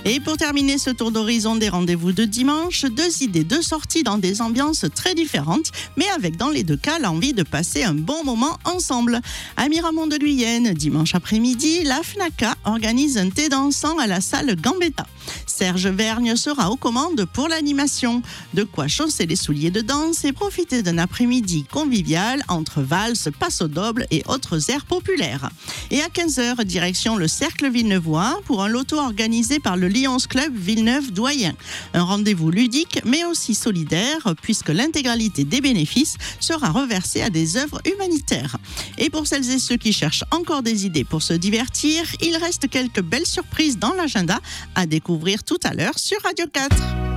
Et pour terminer ce tour d'horizon des rendez-vous de dimanche, 2 idées de sortie dans des ambiances très différentes, mais avec dans les 2 cas l'envie de passer un bon moment ensemble. À Miramont de Guyenne, dimanche après-midi, la FNACA organise un thé dansant à la salle Gambetta. Serge Vergne sera aux commandes pour l'animation. De quoi chausser les souliers de danse et profiter d'un après-midi convivial entre valses, passe au doble et autres airs populaires. Et à 15h, direction le Cercle Villeneuvois pour un loto organisé par le Lions Club Villeneuve-Doyen. Un rendez-vous ludique mais aussi solidaire puisque l'intégralité des bénéfices sera reversée à des œuvres humanitaires. Et pour celles et ceux qui cherchent encore des idées pour se divertir, il reste quelques belles surprises dans l'agenda à découvrir tout à l'heure sur Radio 4.